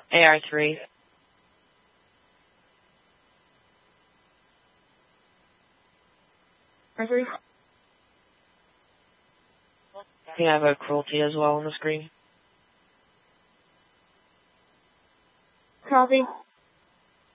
AR3. You have a cruelty as well on the screen. Copy.